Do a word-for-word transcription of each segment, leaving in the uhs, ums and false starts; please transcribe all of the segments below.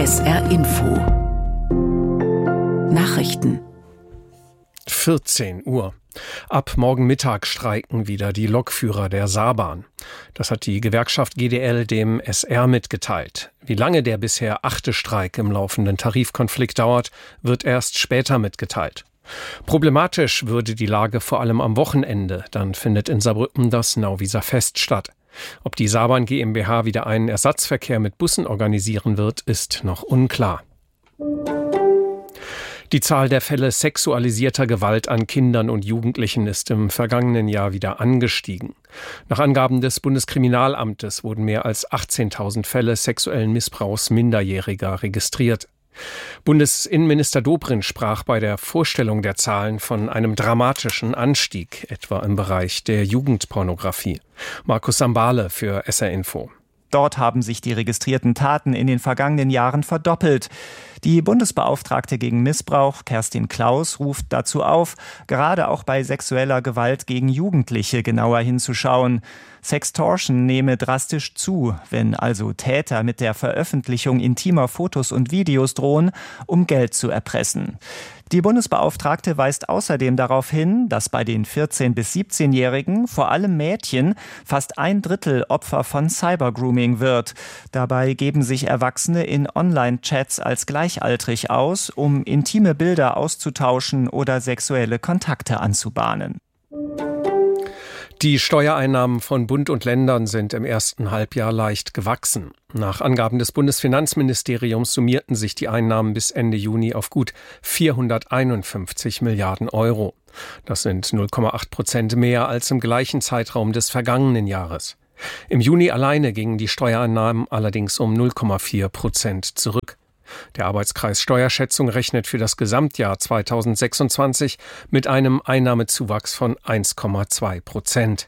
S R Info Nachrichten. vierzehn Uhr. Ab morgen Mittag streiken wieder die Lokführer der Saarbahn. Das hat die Gewerkschaft G D L dem S R mitgeteilt. Wie lange der bisher achte Streik im laufenden Tarifkonflikt dauert, wird erst später mitgeteilt. Problematisch würde die Lage vor allem am Wochenende. Dann findet in Saarbrücken das Nauwieser Fest statt. Ob die Saarbahn GmbH wieder einen Ersatzverkehr mit Bussen organisieren wird, ist noch unklar. Die Zahl der Fälle sexualisierter Gewalt an Kindern und Jugendlichen ist im vergangenen Jahr wieder angestiegen. Nach Angaben des Bundeskriminalamtes wurden mehr als achtzehntausend Fälle sexuellen Missbrauchs Minderjähriger registriert. Bundesinnenminister Dobrindt sprach bei der Vorstellung der Zahlen von einem dramatischen Anstieg, etwa im Bereich der Jugendpornografie. Markus Sambale für S R Info. Dort haben sich die registrierten Taten in den vergangenen Jahren verdoppelt. Die Bundesbeauftragte gegen Missbrauch, Kerstin Klaus, ruft dazu auf, gerade auch bei sexueller Gewalt gegen Jugendliche genauer hinzuschauen. Sextortion nehme drastisch zu, wenn also Täter mit der Veröffentlichung intimer Fotos und Videos drohen, um Geld zu erpressen. Die Bundesbeauftragte weist außerdem darauf hin, dass bei den vierzehn- bis siebzehnjährigen, vor allem Mädchen, fast ein Drittel Opfer von Cybergrooming wird. Dabei geben sich Erwachsene in Online-Chats als gleichaltrig aus, um intime Bilder auszutauschen oder sexuelle Kontakte anzubahnen. Die Steuereinnahmen von Bund und Ländern sind im ersten Halbjahr leicht gewachsen. Nach Angaben des Bundesfinanzministeriums summierten sich die Einnahmen bis Ende Juni auf gut vierhunderteinundfünfzig Milliarden Euro. Das sind null Komma acht Prozent mehr als im gleichen Zeitraum des vergangenen Jahres. Im Juni alleine gingen die Steuereinnahmen allerdings um null Komma vier Prozent zurück. Der Arbeitskreis Steuerschätzung rechnet für das Gesamtjahr zweitausendsechsundzwanzig mit einem Einnahmezuwachs von eins Komma zwei Prozent.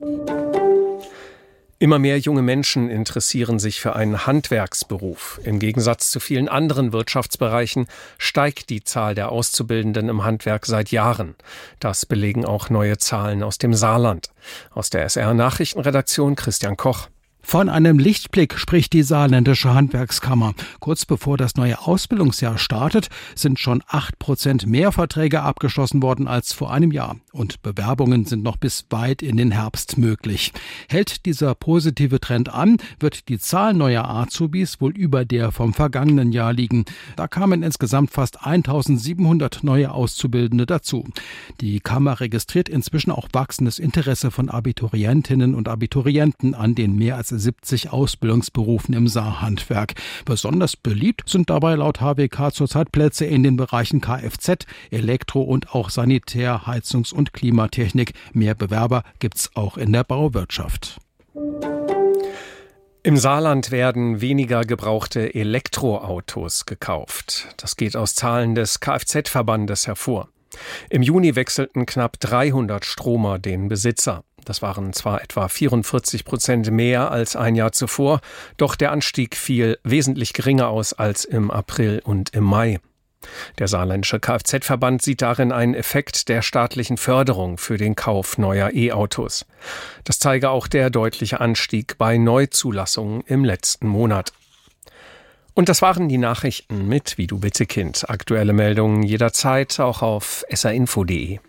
Immer mehr junge Menschen interessieren sich für einen Handwerksberuf. Im Gegensatz zu vielen anderen Wirtschaftsbereichen steigt die Zahl der Auszubildenden im Handwerk seit Jahren. Das belegen auch neue Zahlen aus dem Saarland. Aus der S R-Nachrichtenredaktion Christian Koch. Von einem Lichtblick spricht die saarländische Handwerkskammer. Kurz bevor das neue Ausbildungsjahr startet, sind schon acht Prozent mehr Verträge abgeschlossen worden als vor einem Jahr. Und Bewerbungen sind noch bis weit in den Herbst möglich. Hält dieser positive Trend an, wird die Zahl neuer Azubis wohl über der vom vergangenen Jahr liegen. Da kamen insgesamt fast eintausendsiebenhundert neue Auszubildende dazu. Die Kammer registriert inzwischen auch wachsendes Interesse von Abiturientinnen und Abiturienten an den mehr als siebzig Ausbildungsberufen im Saarhandwerk. Besonders beliebt sind dabei laut H W K zurzeit Plätze in den Bereichen Kfz, Elektro und auch Sanitär, Heizungs- und Klimatechnik. Mehr Bewerber gibt's auch in der Bauwirtschaft. Im Saarland werden weniger gebrauchte Elektroautos gekauft. Das geht aus Zahlen des Kfz-Verbandes hervor. Im Juni wechselten knapp dreihundert Stromer den Besitzer. Das waren zwar etwa vierundvierzig Prozent mehr als ein Jahr zuvor, doch der Anstieg fiel wesentlich geringer aus als im April und im Mai. Der saarländische Kfz-Verband sieht darin einen Effekt der staatlichen Förderung für den Kauf neuer E-Autos. Das zeige auch der deutliche Anstieg bei Neuzulassungen im letzten Monat. Und das waren die Nachrichten mit Wie du bitte Kind. Aktuelle Meldungen jederzeit auch auf s r info punkt d e.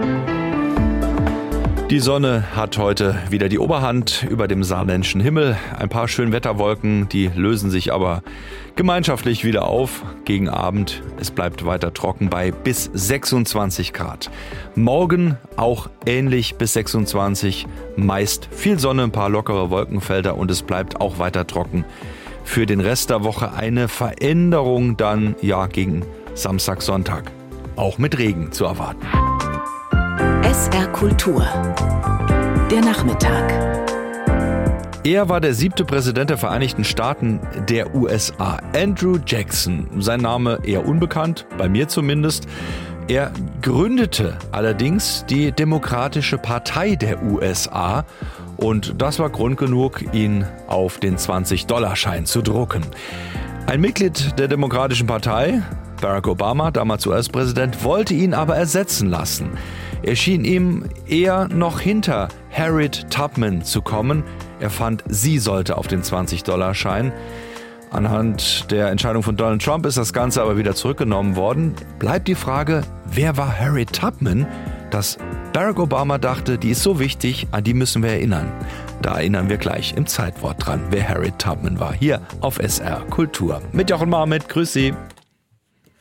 Die Sonne hat heute wieder die Oberhand über dem saarländischen Himmel. Ein paar Schönwetterwolken, die lösen sich aber gemeinschaftlich wieder auf. Gegen Abend, es bleibt weiter trocken bei bis sechsundzwanzig Grad. Morgen auch ähnlich bis sechsundzwanzig. Meist viel Sonne, ein paar lockere Wolkenfelder und es bleibt auch weiter trocken. Für den Rest der Woche eine Veränderung dann ja gegen Samstag, Sonntag. Auch mit Regen zu erwarten. S R Kultur. Der Nachmittag. Er war der siebte Präsident der Vereinigten Staaten der U S A, Andrew Jackson. Sein Name eher unbekannt, bei mir zumindest. Er gründete allerdings die Demokratische Partei der U S A und das war Grund genug, ihn auf den zwanzig-Dollar-Schein zu drucken. Ein Mitglied der Demokratischen Partei, Barack Obama, damals U S-Präsident, wollte ihn aber ersetzen lassen. Er schien ihm eher noch hinter Harriet Tubman zu kommen. Er fand, sie sollte auf den zwanzig-Dollar-Schein. Anhand der Entscheidung von Donald Trump ist das Ganze aber wieder zurückgenommen worden. Bleibt die Frage, wer war Harriet Tubman, dass Barack Obama dachte, die ist so wichtig, an die müssen wir erinnern. Da erinnern wir gleich im Zeitwort dran, wer Harriet Tubman war. Hier auf S R Kultur. Mit Jochen Marmit, grüß Sie.